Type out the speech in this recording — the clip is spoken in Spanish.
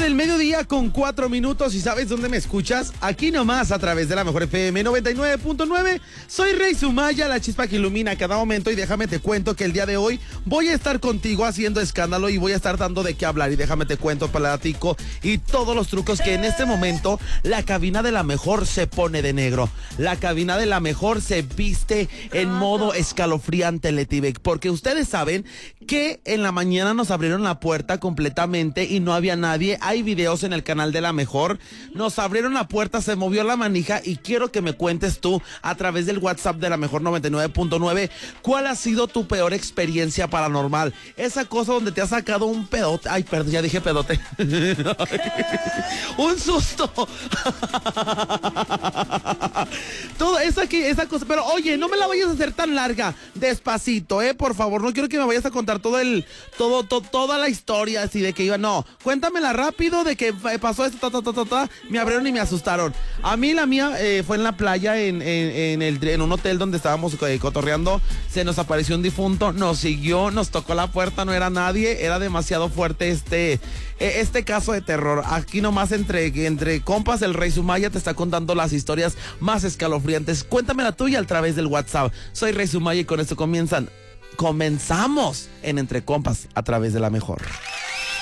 del mediodía con 4 minutos. ¿Y sabes dónde me escuchas? Aquí nomás, a través de la Mejor FM 99.9. Soy Rey Sumaya, la chispa que ilumina cada momento. Y déjame te cuento que el día de hoy voy a estar contigo haciendo escándalo y voy a estar dando de qué hablar. Y déjame te cuento, platico y todos los trucos que en este momento la cabina de la Mejor se pone de negro. La cabina de la Mejor se viste en modo escalofriante, Letibek, porque ustedes saben que en la mañana nos abrieron la puerta completamente y no había nadie. Hay videos en el canal de la Mejor. Nos abrieron la puerta, se movió la manija y quiero que me cuentes tú a través del WhatsApp de la Mejor 99.9 cuál ha sido tu peor experiencia paranormal. Esa cosa donde te ha sacado un pedote. Ay, perdón, ya dije pedote. Un susto. Todo esa cosa, pero oye, no me la vayas a hacer tan larga, despacito, por favor, no quiero que me vayas a contar toda la historia así de que iba, no, cuéntamela rápido de que pasó esto, me abrieron y me asustaron. A mí la mía fue en la playa, en un hotel donde estábamos cotorreando, se nos apareció un difunto, nos siguió, nos tocó la puerta, no era nadie, era demasiado fuerte este caso de terror. Aquí nomás entre compas, el Rey Sumaya te está contando las historias más escalofriantes. Cuéntame la tuya a través del WhatsApp. Soy Rey Sumaya y con esto comenzamos en Entre Compas a través de la Mejor.